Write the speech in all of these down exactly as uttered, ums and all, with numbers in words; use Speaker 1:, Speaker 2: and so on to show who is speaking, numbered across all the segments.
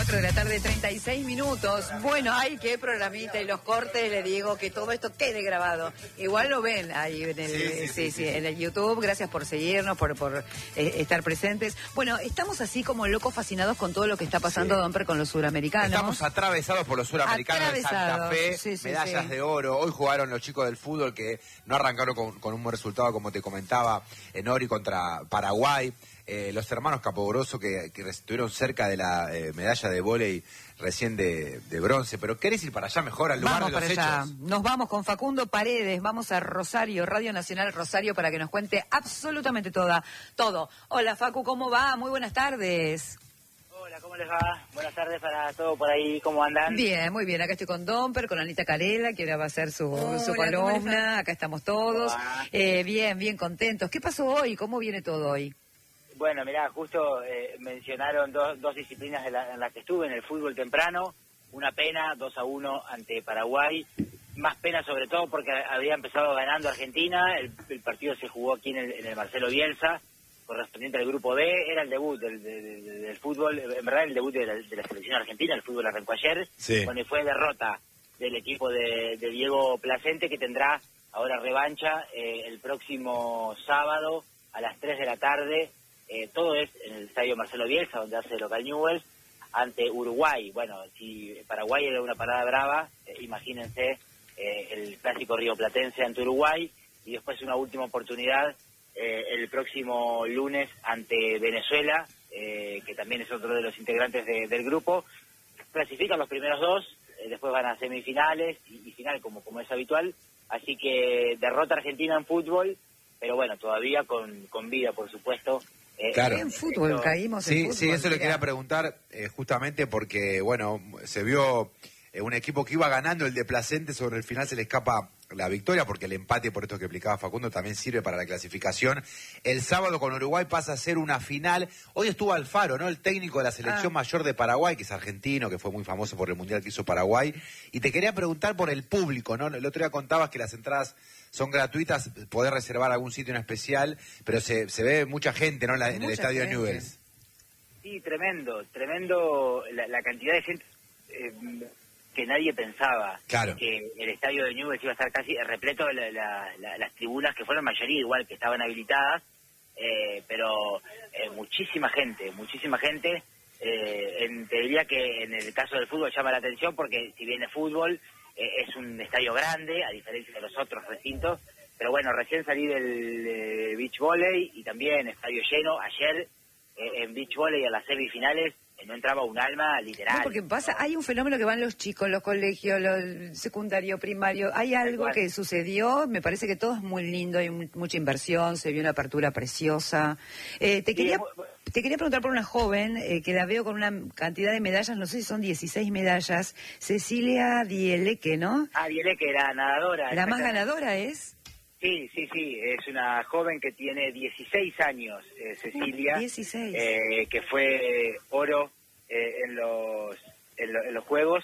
Speaker 1: cuatro de la tarde, treinta y seis minutos. Bueno, ay, qué programita y los cortes, le digo que todo esto quede grabado. Igual lo ven ahí en el,
Speaker 2: sí, sí,
Speaker 1: sí,
Speaker 2: sí,
Speaker 1: sí,
Speaker 2: sí.
Speaker 1: en el YouTube. Gracias por seguirnos, por, por eh, estar presentes. Bueno, estamos así como locos fascinados con todo lo que está pasando,
Speaker 2: Sí.
Speaker 1: Domper, con los suramericanos.
Speaker 2: Estamos atravesados por los suramericanos de Santa
Speaker 1: Atravesados,
Speaker 2: Fe,
Speaker 1: sí, sí,
Speaker 2: medallas
Speaker 1: sí.
Speaker 2: de oro. Hoy jugaron los chicos del fútbol que no arrancaron con, con un buen resultado, como te comentaba, en Ori contra Paraguay. Eh, los hermanos Capogrosio que, que estuvieron cerca de la eh, medalla de vóley recién de, de bronce. Pero ¿querés ir para allá mejor, al lugar
Speaker 1: Vamos
Speaker 2: de los
Speaker 1: para allá.
Speaker 2: hechos?
Speaker 1: Nos vamos con Facundo Paredes, vamos a Rosario, Radio Nacional Rosario, para que nos cuente absolutamente toda, todo. Hola Facu, ¿cómo va? Muy buenas tardes.
Speaker 3: Hola, ¿cómo les va? Buenas tardes para todos por ahí, ¿cómo andan?
Speaker 1: Bien, muy bien. Acá estoy con Domper, con Anita Carela, que ahora va a hacer su,
Speaker 4: Hola,
Speaker 1: su
Speaker 4: ¿cómo les
Speaker 1: columna.
Speaker 4: va?
Speaker 1: Acá estamos todos.
Speaker 3: Hola.
Speaker 1: Eh, bien, bien contentos. ¿Qué pasó hoy? ¿Cómo viene todo hoy?
Speaker 3: Bueno, mirá, justo eh, mencionaron dos, dos disciplinas en, la- en las que estuve, en el fútbol temprano. Una pena, dos a uno ante Paraguay. Más pena sobre todo porque había empezado ganando Argentina. El, el partido se jugó aquí en el, en el Marcelo Bielsa, correspondiente al grupo B. Era el debut del, del- del- del fútbol, en verdad el debut de la, de la selección argentina. El fútbol arrancó ayer.
Speaker 2: Sí.
Speaker 3: Bueno, y fue derrota del equipo de, de Diego Placente, que tendrá ahora revancha eh, el próximo sábado a las tres de la tarde. Eh, todo es en el estadio Marcelo Bielsa, donde hace local Newell's, ante Uruguay. Bueno, si Paraguay era una parada brava, eh, imagínense eh, el clásico rioplatense ante Uruguay, y después una última oportunidad eh, el próximo lunes ante Venezuela, eh, que también es otro de los integrantes de- del grupo. Clasifican los primeros dos, eh, después van a semifinales y, y final, como, como es habitual. Así que derrota Argentina en fútbol, pero bueno, todavía con, con vida, por supuesto. Eh,
Speaker 2: Claro.
Speaker 1: En fútbol,
Speaker 3: esto-
Speaker 1: caímos en
Speaker 2: Sí,
Speaker 1: fútbol.
Speaker 2: sí, eso le
Speaker 1: mirá.
Speaker 2: quería preguntar eh, justamente porque, bueno, se vio eh, un equipo que iba ganando, el de Placente, sobre el final se le escapa la victoria, porque el empate, por esto que explicaba Facundo, también sirve para la clasificación. El sábado con Uruguay pasa a ser una final. Hoy estuvo Alfaro, ¿no? El técnico de la selección
Speaker 1: Ah.
Speaker 2: mayor de Paraguay, que es argentino, que fue muy famoso por el Mundial que hizo Paraguay. Y te quería preguntar por el público, ¿no? El otro día contabas que las entradas son gratuitas, podés reservar algún sitio en especial, pero se, se ve mucha gente, ¿no? En, la- en el
Speaker 1: Mucha
Speaker 2: estadio de
Speaker 1: gente.
Speaker 2: Newell's.
Speaker 3: Sí, tremendo, tremendo la, la cantidad de gente eh, que nadie pensaba.
Speaker 2: Claro.
Speaker 3: Que el estadio de Newell's iba a estar casi repleto de la- la- la- las tribunas, que fueron mayoría igual, que estaban habilitadas, eh, pero eh, muchísima gente, muchísima gente. Eh, en- te diría que en el caso del fútbol llama la atención porque si bien es fútbol, eh, es un estadio grande, a diferencia de los otros recintos. Pero bueno, recién salí del eh, beach volley y también estadio lleno. Ayer eh, en beach volley a las semifinales eh, no entraba un alma literal.
Speaker 1: No, porque pasa, hay un fenómeno que van los chicos, los colegios, los secundario, primario. Hay algo
Speaker 3: cual.
Speaker 1: que sucedió, me parece que todo es muy lindo, hay mu- mucha inversión, se vio una apertura preciosa. Eh, te
Speaker 3: Sí,
Speaker 1: quería
Speaker 3: bu- bu-
Speaker 1: te quería preguntar por una joven eh, que la veo con una cantidad de medallas, no sé si son dieciséis medallas, Cecilia Dieleque, ¿no?
Speaker 3: Ah, Diele, que era nadadora.
Speaker 1: La más
Speaker 3: exactamente.
Speaker 1: ganadora es
Speaker 3: Sí, sí, sí, es una joven que tiene dieciséis años, eh, Cecilia,
Speaker 1: dieciséis.
Speaker 3: eh, que fue oro eh, en, los, en, lo- en los Juegos.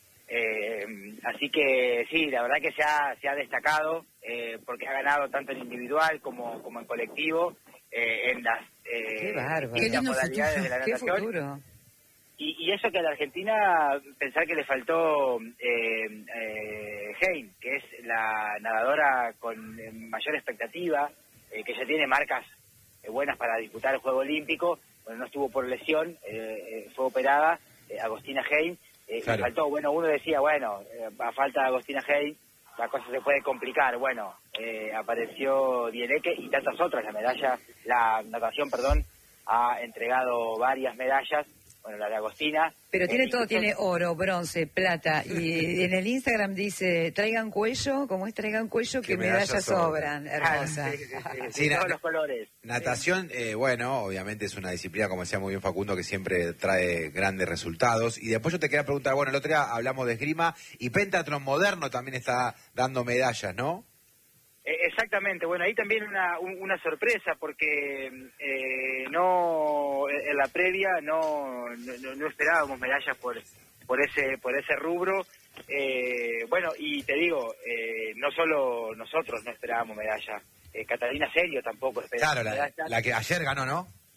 Speaker 3: Eh, así que sí, la verdad que se ha, se ha destacado eh, porque ha ganado tanto en individual como, como en colectivo eh, en las eh,
Speaker 1: Qué bárbaro.
Speaker 4: Qué
Speaker 3: distintas
Speaker 4: lindo
Speaker 3: modalidades
Speaker 4: futuro,
Speaker 3: de la
Speaker 1: Qué
Speaker 3: natación.
Speaker 1: futuro.
Speaker 3: Y, y eso que a la Argentina, pensar que le faltó eh, eh, Hein, que es la nadadora con eh, mayor expectativa, eh, que ya tiene marcas eh, buenas para disputar el Juego Olímpico. Bueno, no estuvo por lesión, eh, eh, fue operada, eh, Agostina Hein. Eh,
Speaker 2: Claro.
Speaker 3: Le faltó, bueno, uno decía, bueno, eh, a falta de Agostina Hein, la cosa se puede complicar. Bueno, eh, apareció Dieleque y tantas otras. La medalla, la natación, perdón, ha entregado varias medallas. Bueno, la de Agostina.
Speaker 1: Pero tiene
Speaker 3: Eh,
Speaker 1: todo,
Speaker 3: y-
Speaker 1: tiene oro, bronce, plata. Y en el Instagram dice, traigan cuello, como es traigan cuello,
Speaker 2: Que
Speaker 1: que medallas
Speaker 2: medallas
Speaker 1: sobran.
Speaker 2: sobran.
Speaker 1: Hermosa.
Speaker 3: Sí, sí, sí, sí,
Speaker 2: Sí,
Speaker 3: todos
Speaker 2: na-
Speaker 3: los colores.
Speaker 2: Natación, eh, bueno, obviamente es una disciplina, como decía muy bien Facundo, que siempre trae grandes resultados. Y después yo te quería preguntar, bueno, el otro día hablamos de esgrima y pentathlon moderno también está dando medallas, ¿no?
Speaker 3: Eh, exactamente, bueno, ahí también una, un- una sorpresa porque eh, no en la previa no, no, no esperábamos medallas por por ese por ese rubro. Eh, bueno, y te digo, eh, no solo nosotros no esperábamos medalla, eh, Catalina Serio tampoco esperaba
Speaker 2: Claro, la,
Speaker 3: medalla.
Speaker 2: la que ayer ganó, ¿no?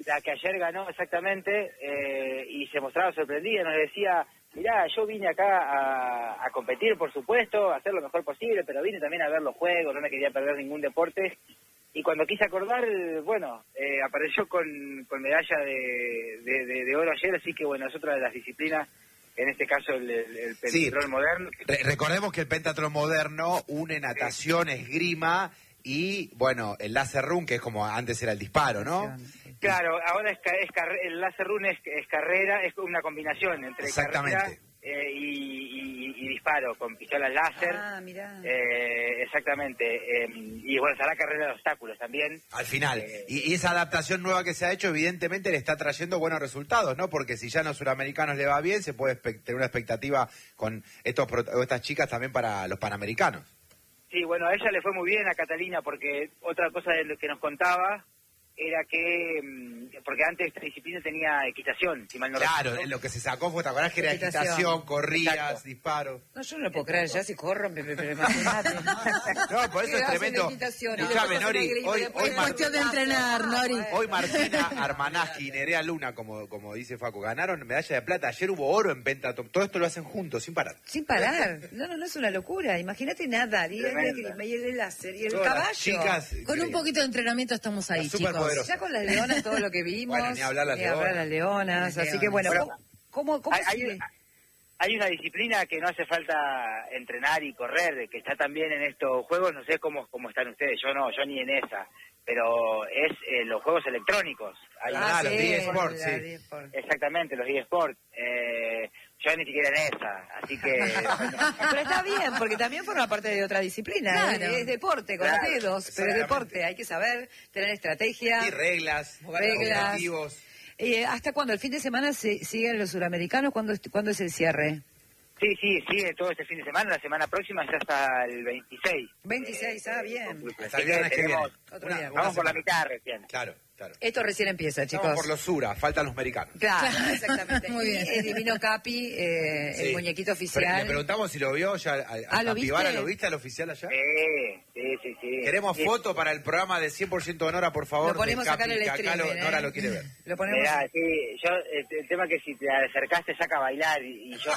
Speaker 3: la que ayer ganó exactamente, eh, y se mostraba sorprendida, nos decía, mirá, yo vine acá a, a competir, por supuesto, a hacer lo mejor posible, pero vine también a ver los juegos, no me quería perder ningún deporte, y cuando quise acordar, bueno, eh, apareció con, con medalla de, de, de, de oro ayer, así que bueno, es otra de las disciplinas, en este caso el, el, el pentatlón
Speaker 2: sí.
Speaker 3: moderno.
Speaker 2: Re- recordemos que el pentatlón moderno une natación, esgrima y, bueno, el láser run, que es como antes era el disparo, ¿no?
Speaker 3: Claro, ahora es, ca- es carre- el láser run es, es carrera, es una combinación entre
Speaker 2: Exactamente.
Speaker 3: carrera eh, y, y, y disparo con pistolas láser.
Speaker 1: Ah, mirá.
Speaker 3: Eh, exactamente. Eh, y bueno, será carrera de obstáculos también.
Speaker 2: Al final.
Speaker 3: Eh,
Speaker 2: Y, y esa adaptación nueva que se ha hecho, evidentemente, le está trayendo buenos resultados, ¿no? Porque si ya a los suramericanos le va bien, se puede espe- tener una expectativa con estos pro- o estas chicas también para los panamericanos.
Speaker 3: Sí, bueno, a ella le fue muy bien, a Catalina, porque otra cosa de lo que nos contaba era que, mm, porque antes esta disciplina tenía equitación, si mal no
Speaker 2: Claro,
Speaker 3: recuerdo.
Speaker 2: lo que se sacó fue, ¿te acordás que era
Speaker 1: Equitación.
Speaker 2: equitación, corridas,
Speaker 3: Exacto.
Speaker 2: disparos?
Speaker 1: No, yo no lo puedo creer, ya si corro, pero, pero imagínate.
Speaker 2: No, por eso es tremendo. Escuchame, Nori, hoy, hoy,
Speaker 4: Es
Speaker 2: Mar-
Speaker 4: cuestión de entrenar, Nori.
Speaker 2: hoy Martina Armanaski y Nerea Luna, como, como dice Facu, ganaron medalla de plata. Ayer hubo oro en pentatlón. Todo esto lo hacen juntos, sin parar.
Speaker 1: Sin parar. No, no, no es una locura. Imagínate nadar, y el,
Speaker 3: Tremenda.
Speaker 1: y el láser, y el
Speaker 2: Todas las
Speaker 1: caballo.
Speaker 2: chicas,
Speaker 4: Con un
Speaker 2: increíble.
Speaker 4: poquito de entrenamiento estamos ahí,
Speaker 2: Está
Speaker 4: chicos.
Speaker 2: superpoderoso.
Speaker 1: Ya con las leonas, todo lo que vimos.
Speaker 2: Bueno, ni hablar las
Speaker 1: ni hablar
Speaker 2: leonas.
Speaker 1: las leonas.
Speaker 4: Las
Speaker 1: Así que bueno,
Speaker 3: leonas.
Speaker 1: ¿cómo, cómo, cómo
Speaker 3: Hay,
Speaker 1: sigue?
Speaker 3: hay, hay una disciplina que no hace falta entrenar y correr, que está también en estos juegos, no sé cómo, cómo están ustedes, yo no, yo ni en esa, pero es eh, los juegos electrónicos. Hay
Speaker 2: Ah,
Speaker 3: una-
Speaker 2: los eSports,
Speaker 1: la
Speaker 2: sí.
Speaker 1: eSports.
Speaker 3: Exactamente, los eSports. Eh, yo ni siquiera en esa, así que...
Speaker 1: Pero está bien, porque también forma parte de otra disciplina.
Speaker 4: Claro.
Speaker 1: Es, es deporte, con
Speaker 3: Claro,
Speaker 1: los dedos, pero es
Speaker 2: exactamente.
Speaker 1: deporte. Hay que saber, tener estrategia.
Speaker 2: Y reglas,
Speaker 1: Reglas.
Speaker 2: objetivos.
Speaker 1: Eh, ¿Hasta cuándo? ¿El fin de semana se, siguen los suramericanos? ¿Cuándo, es- ¿Cuándo es el cierre?
Speaker 3: Sí, sí, sigue todo este fin de semana, la semana próxima ya hasta el veintiséis.
Speaker 1: veintiséis, ah, bien.
Speaker 3: Así
Speaker 2: Hasta el
Speaker 3: que
Speaker 2: viernes que viene.
Speaker 3: tenemos-
Speaker 1: Otro
Speaker 2: Una-
Speaker 1: día.
Speaker 2: una
Speaker 3: Vamos por la
Speaker 2: semana.
Speaker 3: mitad recién.
Speaker 2: Claro, claro.
Speaker 1: Esto recién empieza, chicos.
Speaker 2: Estamos por los Sura, faltan los americanos.
Speaker 1: Claro, exactamente.
Speaker 4: Muy bien.
Speaker 1: Y el divino Capi, eh, el
Speaker 2: Sí.
Speaker 1: muñequito
Speaker 2: Pero
Speaker 1: oficial.
Speaker 2: le preguntamos si lo vio ya. A, a,
Speaker 1: Ah, ¿lo
Speaker 2: a Pibara,
Speaker 1: viste?
Speaker 2: ¿lo viste al oficial allá?
Speaker 3: Sí, sí, sí, sí.
Speaker 2: Queremos
Speaker 3: Sí.
Speaker 2: foto para el programa de cien por ciento de Nora, por favor.
Speaker 1: Lo ponemos
Speaker 2: de
Speaker 1: acá en
Speaker 2: Capi,
Speaker 1: el
Speaker 2: que acá
Speaker 1: streaming,
Speaker 2: lo- Nora
Speaker 1: ¿eh?
Speaker 2: lo quiere ver.
Speaker 1: Lo ponemos.
Speaker 3: Mirá, sí, yo, el, el tema es que si te acercaste saca a bailar y, y yo...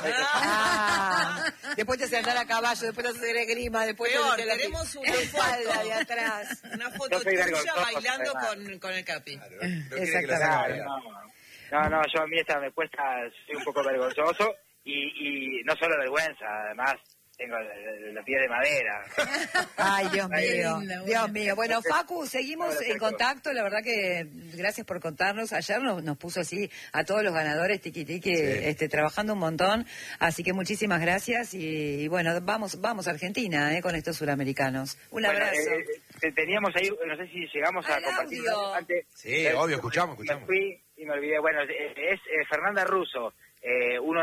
Speaker 1: Ah, después te hace andar a caballo, después te hace esgrima, después
Speaker 5: Peor,
Speaker 1: te hace la
Speaker 5: queremos una
Speaker 1: la espalda
Speaker 5: foto.
Speaker 1: de atrás.
Speaker 5: Una
Speaker 3: Yo
Speaker 5: foto
Speaker 3: soy
Speaker 5: tuya
Speaker 3: vergonzoso,
Speaker 5: bailando
Speaker 3: además.
Speaker 5: con, con el Capi.
Speaker 2: Claro, no quiere que lo
Speaker 1: Exactamente.
Speaker 2: saque a
Speaker 3: Claro,
Speaker 2: bailar.
Speaker 3: no, no, no, yo a mí esta me cuesta, soy un poco vergonzoso y, y no solo vergüenza, además tengo la, la- la piel de madera.
Speaker 1: Ay, Dios
Speaker 3: Ay,
Speaker 1: mío,
Speaker 4: linda,
Speaker 1: Dios
Speaker 4: bueno.
Speaker 1: mío. Bueno, Facu, seguimos
Speaker 3: Ahora,
Speaker 1: en
Speaker 3: perfecto.
Speaker 1: contacto. La verdad que gracias por contarnos. Ayer nos, nos puso así a todos los ganadores, tiqui tiqui,
Speaker 2: Sí.
Speaker 1: este, trabajando un montón. Así que muchísimas gracias y, y bueno, vamos, vamos a Argentina, eh, con estos suramericanos. Un
Speaker 3: Bueno,
Speaker 1: abrazo.
Speaker 3: eh, eh, teníamos ahí, no sé si llegamos a
Speaker 1: Al
Speaker 3: compartir
Speaker 1: audio.
Speaker 3: antes.
Speaker 2: Sí,
Speaker 3: Eh,
Speaker 2: obvio, escuchamos,
Speaker 3: me
Speaker 2: escuchamos.
Speaker 3: fui y me olvidé. Bueno, eh, es eh, Fernanda Russo, eh, uno